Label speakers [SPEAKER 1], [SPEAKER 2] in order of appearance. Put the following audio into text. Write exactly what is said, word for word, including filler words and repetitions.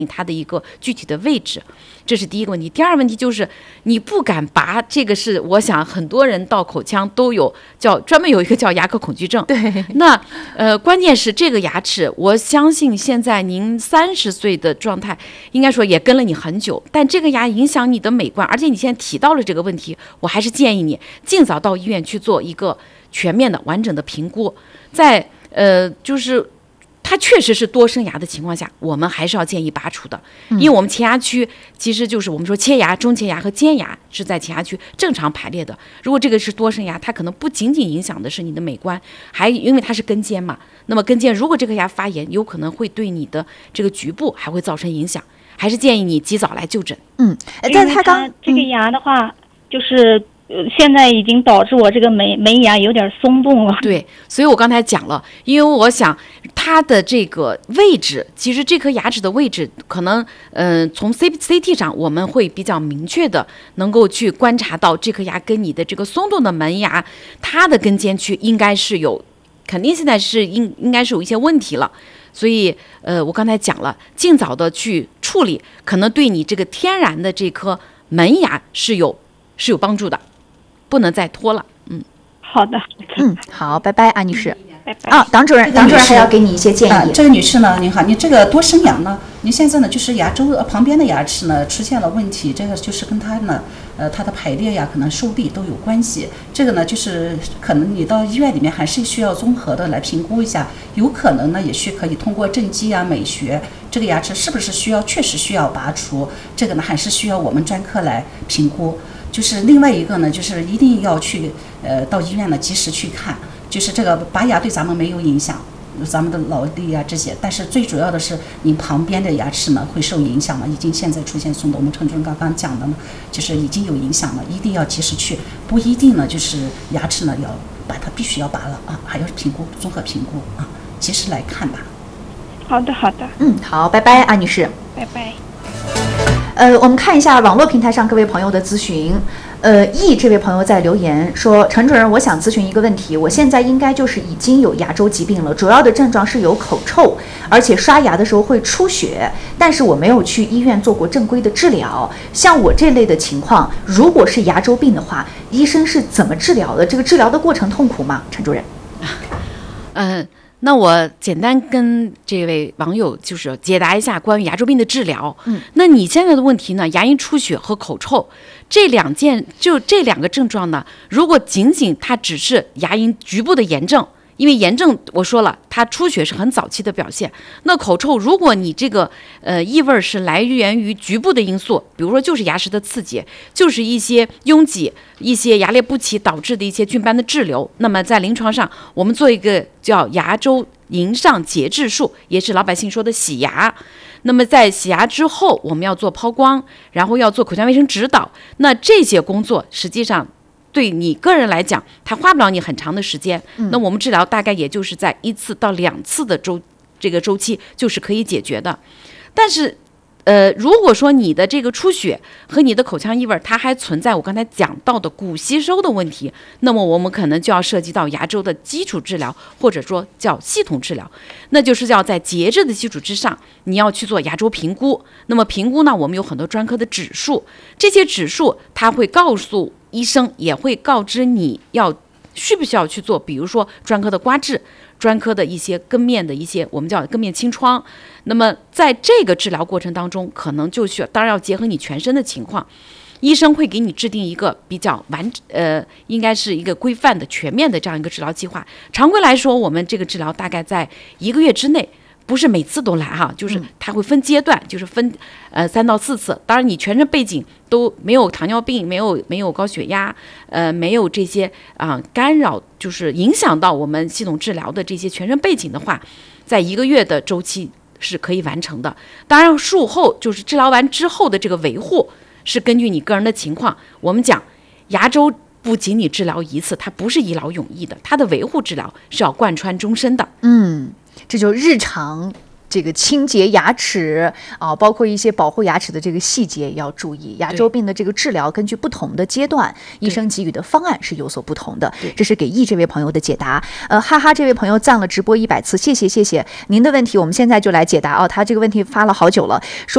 [SPEAKER 1] 它的一个具体的位置，这是第一个问题。第二个问题就是你不敢拔，这个是我想很多人到口腔都有叫专门有一个叫牙科恐惧症。
[SPEAKER 2] 对，
[SPEAKER 1] 那呃，关键是这个牙齿，我相信现在您三十岁的状态，应该说也跟了你很久，但这个牙影响你的美观，而且你现在提到了这个问题，我还是建议你尽早到医院去做一个全面的完整的评估，在呃就是。它确实是多生牙的情况下，我们还是要建议拔除的，因为我们前牙区其实就是我们说切牙、中切牙和尖牙是在前牙区正常排列的。如果这个是多生牙，它可能不仅仅影响的是你的美观，还因为它是根尖嘛。那么根尖如果这个牙发炎，有可能会对你的这个局部还会造成影响，还是建议你及早来就诊。
[SPEAKER 2] 嗯，
[SPEAKER 3] 在他刚这个牙的话，嗯、就是。呃，现在已经导致我这个门门牙有点松动了。
[SPEAKER 1] 对，所以我刚才讲了，因为我想它的这个位置，其实这颗牙齿的位置，可能嗯、呃，从 C C T 上我们会比较明确的能够去观察到这颗牙跟你的这个松动的门牙，它的根尖区应该是有，肯定现在是应应该是有一些问题了。所以，呃，我刚才讲了，尽早的去处理，可能对你这个天然的这颗门牙是有是有帮助的。不能再拖了，嗯，
[SPEAKER 3] 好的，
[SPEAKER 2] 嗯，好，拜拜，安女士，
[SPEAKER 3] 拜拜。
[SPEAKER 2] 啊，党主任，党主任还要给你一些建议。
[SPEAKER 4] 啊、这个女士呢，您好，你这个多生牙呢，您现在呢就是牙周旁边的牙齿呢出现了问题，这个就是跟它呢，呃，它的排列呀，可能受力都有关系。这个呢，就是可能你到医院里面还是需要综合的来评估一下，有可能呢，也许可以通过正畸啊、美学，这个牙齿是不是需要确实需要拔除，这个呢还是需要我们专科来评估。就是另外一个呢，就是一定要去呃到医院呢及时去看，就是这个拔牙对咱们没有影响，咱们的劳力啊这些，但是最主要的是你旁边的牙齿呢会受影响了，已经现在出现松动，我们陈主任刚刚讲的呢，就是已经有影响了，一定要及时去，不一定呢就是牙齿呢要把它必须要拔了啊，还要评估综合评估啊，及时来看吧。
[SPEAKER 3] 好的好的，
[SPEAKER 2] 嗯，好，拜拜，安女士，
[SPEAKER 3] 拜拜。
[SPEAKER 2] 呃，我们看一下网络平台上各位朋友的咨询。呃，易这位朋友在留言说，陈主任，我想咨询一个问题，我现在应该就是已经有牙周疾病了，主要的症状是有口臭，而且刷牙的时候会出血，但是我没有去医院做过正规的治疗。像我这类的情况，如果是牙周病的话，医生是怎么治疗的？这个治疗的过程痛苦吗？陈主任？
[SPEAKER 1] 嗯、呃。那我简单跟这位网友就是解答一下关于牙周病的治疗。
[SPEAKER 2] 嗯，
[SPEAKER 1] 那你现在的问题呢？牙龈出血和口臭这两件，就这两个症状呢，如果仅仅它只是牙龈局部的炎症，因为炎症我说了，它出血是很早期的表现。那口臭，如果你这个呃异味是来源于局部的因素，比如说就是牙石的刺激，就是一些拥挤、一些牙列不齐导致的一些菌斑的滞留，那么在临床上，我们做一个叫牙周龈上节制术，也是老百姓说的洗牙。那么在洗牙之后，我们要做抛光，然后要做口腔卫生指导。那这些工作实际上对你个人来讲，它花不了你很长的时间。嗯、那我们治疗大概也就是在一次到两次的周这个周期就是可以解决的。但是，呃，如果说你的这个出血和你的口腔异味，它还存在我刚才讲到的骨吸收的问题，那么我们可能就要涉及到牙周的基础治疗，或者说叫系统治疗，那就是要在节制的基础之上，你要去做牙周评估。那么评估呢，我们有很多专科的指数，这些指数它会告诉医生，也会告知你要需不需要去做，比如说专科的刮治，专科的一些根面的一些我们叫根面清创。那么在这个治疗过程当中，可能就需要，当然要结合你全身的情况，医生会给你制定一个比较完呃，应该是一个规范的全面的这样一个治疗计划。常规来说，我们这个治疗大概在一个月之内。不是每次都来哈，就是它会分阶段，就是分呃三到四次。当然，你全身背景都没有糖尿病，没有没有高血压，呃，没有这些啊、呃、干扰，就是影响到我们系统治疗的这些全身背景的话，在一个月的周期是可以完成的。当然，术后就是治疗完之后的这个维护是根据你个人的情况。我们讲牙周不仅你治疗一次，它不是一劳永逸的，它的维护治疗是要贯穿终身的。
[SPEAKER 2] 嗯。这就日常这个清洁牙齿啊，包括一些保护牙齿的这个细节也要注意。牙周病的这个治疗，根据不同的阶段，医生给予的方案是有所不同的。这是给易这位朋友的解答。呃，哈哈，这位朋友赞了直播一百次，谢谢谢谢您的问题，我们现在就来解答啊。他这个问题发了好久了，说。